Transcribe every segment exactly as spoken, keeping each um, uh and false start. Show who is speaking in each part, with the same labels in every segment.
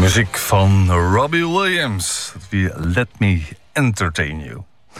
Speaker 1: Muziek van Robbie Williams. Wie Let Me Entertain You.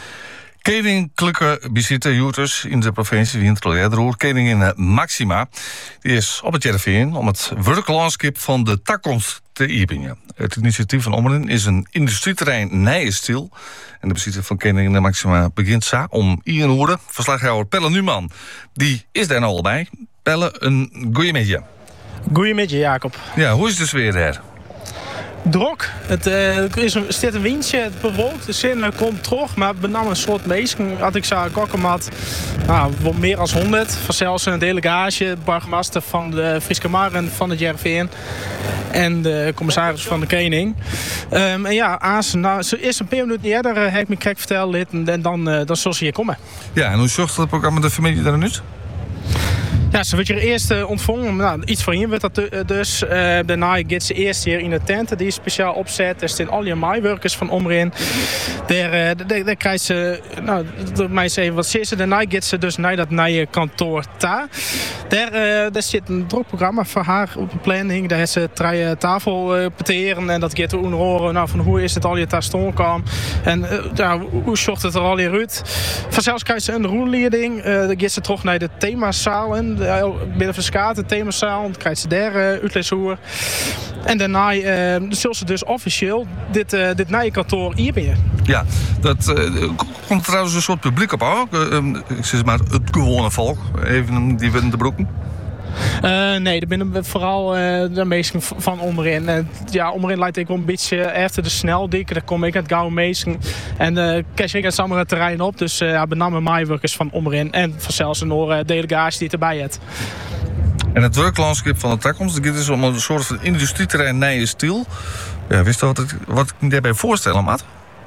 Speaker 1: Koninklijke visite in de provincie Winterleerder. Koningin Maxima die is op het Jervin om het werklandschap van de toekomst te openen. Het initiatief van Omren is een industrieterrein Nijenstil. En de visite van koningin Maxima begint zo om één uur. Verslaghouder Pelle Numan die is daar nou al bij. Pelle, een goeiemiddag.
Speaker 2: Goeiemiddag, Jacob.
Speaker 1: Ja, hoe is de sfeer daar?
Speaker 2: Drok. Het uh, is een, staat een windje, het bewolkt. De zin komt terug, maar benam een soort meesken. Had ik zo gokken had, nou, wat meer dan honderd. Vanzelfs een delegage, burgemeester van de Frieske Marren van het J R V N en de commissaris van de koning. Um, en ja, Aas, nou, ze is een paar minuten eerder, uh, heb ik me krek verteld, en dan, uh, dan zal ze hier komen.
Speaker 1: Ja, en hoe zorgt het programma de familie daar nu?
Speaker 2: Ja, ze wordt je eerst uh, ontvangen. Nou, iets van hier wordt dat dus. Uh, daarna gaat ze eerst hier in de tent die speciaal opzet. Er staan al je maaiwerkers van omheen. Daar, uh, daar, daar krijgt ze, nou, door mij eens even wat ze is. Daarna gaat ze dus naar dat nieuwe kantoor ta. Daar, uh, daar zit een druk programma voor haar op de planning. Daar heeft ze drie tafel uh, peteren en dat gaat te horen. Nou, van hoe is het al je daar stonden kwam. En uh, ja, hoe zorgt het er al hier uit. Vanzelfs krijgt ze een roenleiding. Uh, dan gaat ze terug naar de themazalen. Binnen van Skaat, de themazaal, dan krijgt ze daar uh, uitleeshoer. En daarna uh, zullen ze dus officieel dit, uh, dit nieuwe kantoor hier weer.
Speaker 1: Ja, dat uh, komt trouwens een soort publiek op ook. Uh, um, ik zeg maar het gewone volk, even die willen de broeken.
Speaker 2: Uh, nee, daar ben ik vooral uh, de meesten van omrin. Uh, ja, omrin lijkt ik wel een beetje achter de sneldikke. Daar kom ik het gauw meesten. En uh, cash ik het samen terrein op. Dus uh, ja, bename maaiwerkers van omrin. En vanzelfs een uh, delegatie die erbij heeft.
Speaker 1: En het werklandschap van de toekomst, dat is om een soort van industrieterrein Nijenstil. Ja, wist je wat, het, wat ik me daarbij voorstellen, maat?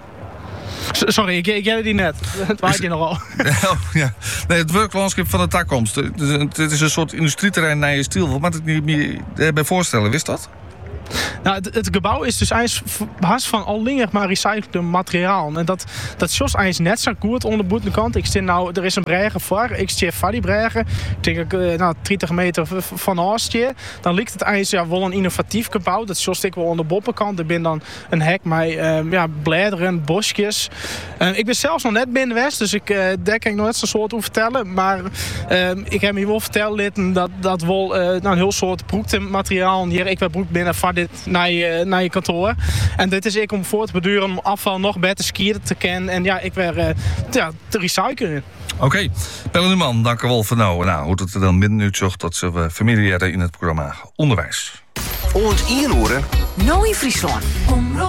Speaker 2: Sorry, ik, ik jij die net. Het waait je nogal.
Speaker 1: Ja. Nee, het werklandschap van de toekomst. Het is een soort industrieterrein Nijenstil. Wat moet ik me daarbij voorstellen, wist dat?
Speaker 2: Nou, het, het gebouw is dus eigenlijk haast van alleen maar recycled materiaal. En dat, dat is eigenlijk net zo goed onder de boetenkant. Ik sta nou, er is een bregen voor. Ik sta van die bregen. Ik denk uh, nou, dertig meter van Oostje. Dan ligt het eigenlijk ja, wel een innovatief gebouw. Dat is zoals ik wel aan de boppenkant. Er ben dan een hek met uh, ja, bladeren, bosjes. Uh, ik ben zelfs nog net binnen West, dus ik, uh, daar kan ik nog net zo'n soort over vertellen. Maar uh, ik heb me wel verteld dat, dat wel uh, nou, een heel soort broekmateriaal hier. Ik ben broek binnen van dit naar je, naar je kantoor. En dit is ik om voor te beduren om afval nog beter skiën te kennen. En ja, ik weer uh, ja, te recyclen.
Speaker 1: Oké, okay. Pelle Numan, dank u wel voor nou. Nou, hoe het er dan midden nu zocht dat ze uh, familiair in het programma Onderwijs.
Speaker 3: Oort Ieroeren.
Speaker 4: Nou in Friesland.